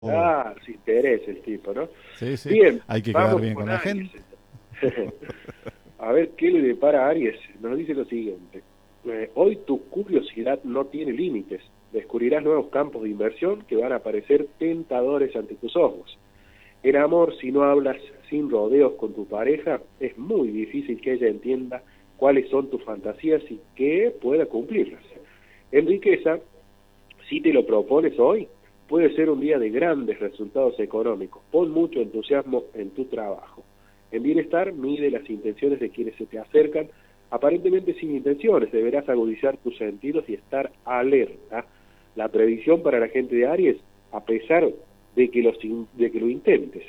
Ah, sí, interés el tipo, ¿no? Sí, sí, Bien, hay que quedar vamos bien con con la Aries. gente. A ver, ¿qué le depara a Aries? Nos dice lo siguiente. Hoy tu curiosidad no tiene límites. Descubrirás nuevos campos de inversión que van a parecer tentadores ante tus ojos. En amor, si no hablas sin rodeos con tu pareja, es muy difícil que ella entienda cuáles son tus fantasías y que pueda cumplirlas. En riqueza, si te lo propones hoy, puede ser un día de grandes resultados económicos. Pon mucho entusiasmo en tu trabajo. En bienestar, mide las intenciones de quienes se te acercan, aparentemente sin intenciones. Deberás agudizar tus sentidos y estar alerta. La previsión para la gente de Aries, a pesar de que lo intentes,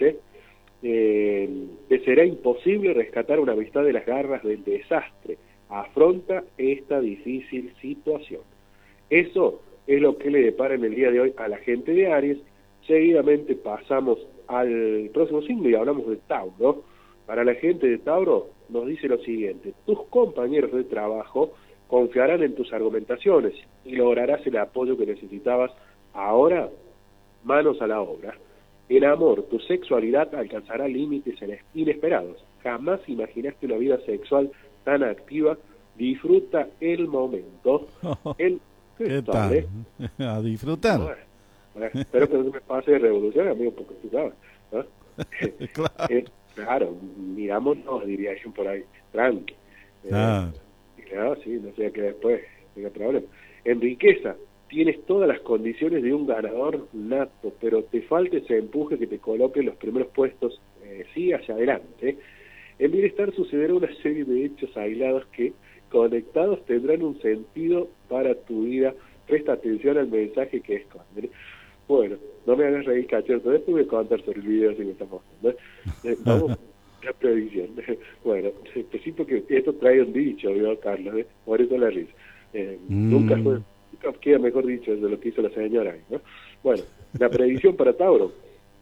te será imposible rescatar una amistad de las garras del desastre. Afronta esta difícil situación. Eso es lo que le depara en el día de hoy a la gente de Aries. Seguidamente pasamos al próximo signo y hablamos de Tauro. Para la gente de Tauro nos dice lo siguiente: tus compañeros de trabajo confiarán en tus argumentaciones y lograrás el apoyo que necesitabas. Ahora, manos a la obra. En amor, tu sexualidad alcanzará límites inesperados. Jamás imaginaste una vida sexual tan activa. Disfruta el momento. El ¿Qué ¿Qué tal, tal? A disfrutar. Bueno, espero que no se me pase de revolución, amigo, porque tú sabes, ¿no? Claro, Claro, mirámonos, diría yo por ahí, tranqui. Eh, claro. y claro, sí, no sea que después tenga problemas. En riqueza, tienes todas las condiciones de un ganador nato, pero te falta ese empuje que te coloque en los primeros puestos, sí, hacia adelante. En bienestar sucederá una serie de hechos aislados que, conectados, tendrán un sentido para tu vida. Presta atención al mensaje que esconden. Bueno, no me hagas reír, cachorro. Después voy a contar sobre el video si me está mostrando. Vamos a la previsión. Bueno, te siento que esto trae un dicho, ¿no, Carlos? Por eso la risa. Mm, Nunca queda mejor dicho de lo que hizo la señora ahí, ¿no? Bueno, la predicción para Tauro: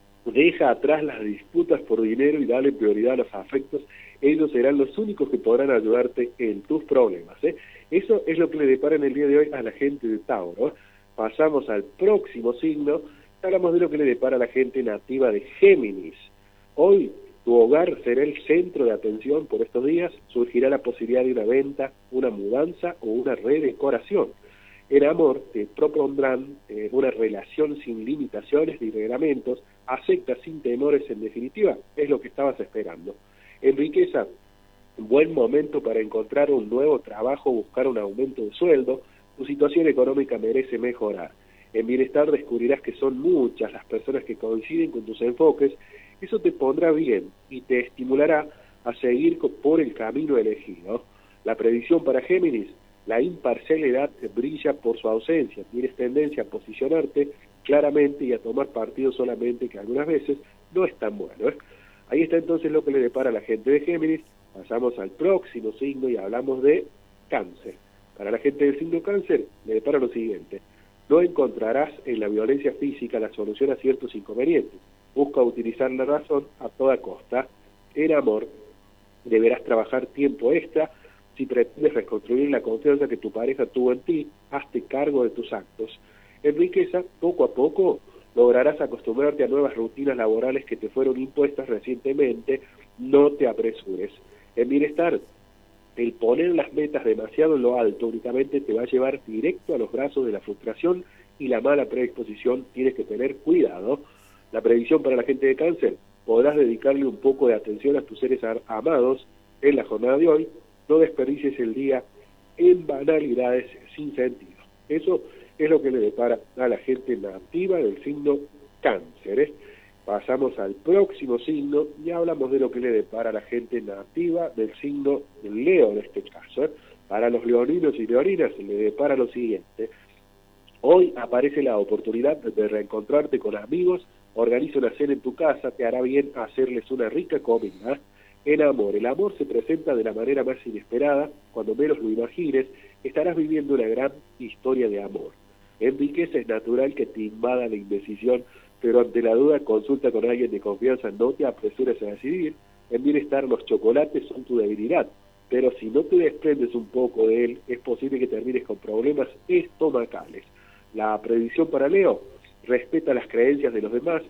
deja atrás las disputas por dinero y dale prioridad a los afectos. Ellos serán los únicos que podrán ayudarte en tus problemas. Eso es lo que le depara en el día de hoy a la gente de Tauro. Pasamos al próximo signo. Hablamos de lo que le depara a la gente nativa de Géminis. Hoy tu hogar será el centro de atención por estos días. Surgirá la posibilidad de una venta, una mudanza o una redecoración. En amor, te propondrán una relación sin limitaciones ni reglamentos. Acepta sin temores, en definitiva, es lo que estabas esperando. En riqueza, buen momento para encontrar un nuevo trabajo, buscar un aumento de sueldo. Tu situación económica merece mejorar. En bienestar, descubrirás que son muchas las personas que coinciden con tus enfoques. Eso te pondrá bien y te estimulará a seguir por el camino elegido. La predicción para Géminis: la imparcialidad brilla por su ausencia. Tienes tendencia a posicionarte claramente y a tomar partido solamente, que algunas veces no es tan bueno. Ahí está entonces lo que le depara a la gente de Géminis. Pasamos al próximo signo y hablamos de Cáncer. Para la gente del signo Cáncer le depara lo siguiente: no encontrarás en la violencia física la solución a ciertos inconvenientes. Busca utilizar la razón a toda costa. En amor, deberás trabajar tiempo extra. Si pretendes reconstruir la confianza que tu pareja tuvo en ti, hazte cargo de tus actos. En riqueza, poco a poco lograrás acostumbrarte a nuevas rutinas laborales que te fueron impuestas recientemente. No te apresures. En bienestar, el poner las metas demasiado en lo alto únicamente te va a llevar directo a los brazos de la frustración y la mala predisposición. Tienes que tener cuidado. La previsión para la gente de Cáncer: podrás dedicarle un poco de atención a tus seres amados en la jornada de hoy. No desperdicies el día en banalidades sin sentido. Eso es lo que le depara a la gente nativa del signo Cáncer. Pasamos al próximo signo y hablamos de lo que le depara a la gente nativa del signo Leo en este caso. Para los leoninos y leoninas le depara lo siguiente: hoy aparece la oportunidad de reencontrarte con amigos. Organiza una cena en tu casa, te hará bien hacerles una rica comida. En amor, el amor se presenta de la manera más inesperada. Cuando menos lo imagines, estarás viviendo una gran historia de amor. En riqueza, es natural que te invada la indecisión, pero ante la duda consulta con alguien de confianza. No te apresures a decidir. En bienestar, los chocolates son tu debilidad, pero si no te desprendes un poco de él, es posible que termines con problemas estomacales. La predicción para Leo: respeta las creencias de los demás